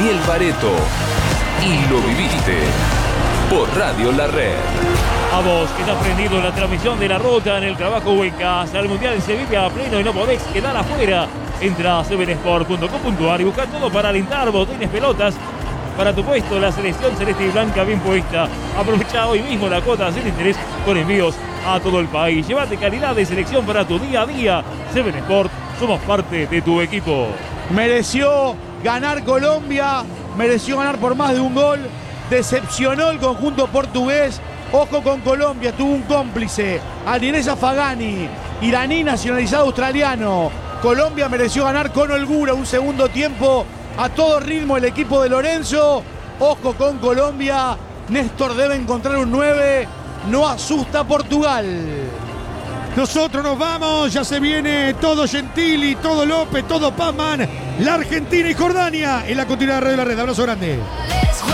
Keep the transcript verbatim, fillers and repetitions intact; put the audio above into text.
Daniel Bareto. Y lo viviste por Radio La Red. A vos que estás prendido en la transmisión de La Rota, en el trabajo o en casa, el mundial se vive a pleno y no podés quedar afuera. Entra a seven sport punto com punto a r y busca todo para alentar, botines, pelotas. Para tu puesto, la selección celeste y blanca bien puesta. Aprovecha hoy mismo la cuota sin interés con envíos a todo el país. Llévate calidad de selección para tu día a día. seven sport, somos parte de tu equipo. Mereció ganar Colombia, mereció ganar por más de un gol. Decepcionó el conjunto portugués. Ojo con Colombia, tuvo un cómplice, Alireza Fagani, iraní nacionalizado australiano. Colombia mereció ganar con holgura un segundo tiempo. A todo ritmo el equipo de Lorenzo. Ojo con Colombia. Néstor debe encontrar un nueve. No asusta Portugal. Nosotros nos vamos. Ya se viene todo Gentili, todo López, todo Pazman. La Argentina y Jordania en la continuidad de Radio La Red. Abrazo grande.